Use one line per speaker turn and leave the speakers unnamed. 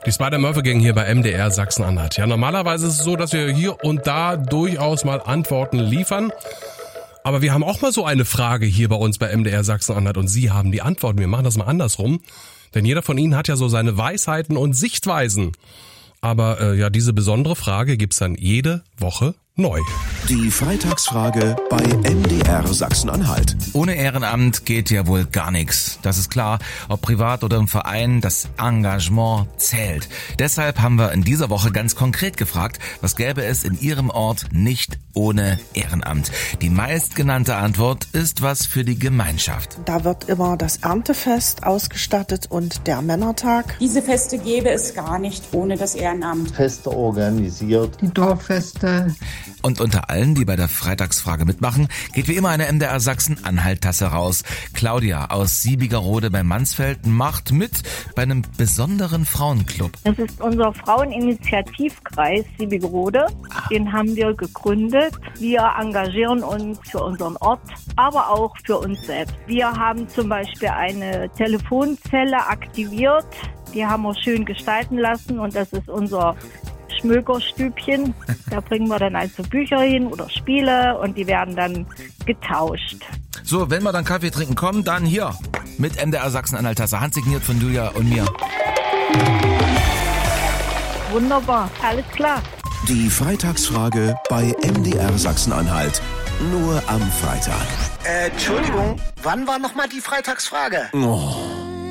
Die Spider-Murphy-Gang hier bei MDR Sachsen-Anhalt. Ja, normalerweise ist es so, dass wir hier und da durchaus mal Antworten liefern. Aber wir haben auch mal so eine Frage hier bei uns bei MDR Sachsen-Anhalt und Sie haben die Antworten. Wir machen das mal andersrum. Denn jeder von Ihnen hat ja so seine Weisheiten und Sichtweisen. Aber diese besondere Frage gibt's dann jede Woche neu.
Die Freitagsfrage bei MDR Sachsen-Anhalt.
Ohne Ehrenamt geht ja wohl gar nichts. Das ist klar, ob privat oder im Verein, das Engagement zählt. Deshalb haben wir in dieser Woche ganz konkret gefragt, was gäbe es in Ihrem Ort nicht ohne Ehrenamt? Die meistgenannte Antwort ist was für die Gemeinschaft.
Da wird immer das Erntefest ausgestattet und der Männertag.
Diese Feste gäbe es gar nicht ohne das Ehrenamt.
Feste organisiert.
Die Dorffeste.
Und unter allen, die bei der Freitagsfrage mitmachen, geht wie immer eine MDR Sachsen-Anhalt-Tasse raus. Claudia aus Siebigerode bei Mansfeld macht mit bei einem besonderen Frauenclub.
Das ist unser Fraueninitiativkreis Siebigerode. Den haben wir gegründet. Wir engagieren uns für unseren Ort, aber auch für uns selbst. Wir haben zum Beispiel eine Telefonzelle aktiviert. Die haben wir schön gestalten lassen und das ist unser Schmökerstübchen. Da bringen wir dann also Bücher hin oder Spiele und die werden dann getauscht.
So, wenn wir dann Kaffee trinken kommen, dann hier mit MDR Sachsen-Anhalt-Tasse, handsigniert von Julia und mir.
Wunderbar, alles klar.
Die Freitagsfrage bei MDR Sachsen-Anhalt. Nur am Freitag.
Entschuldigung, wann war nochmal die Freitagsfrage?
Oh.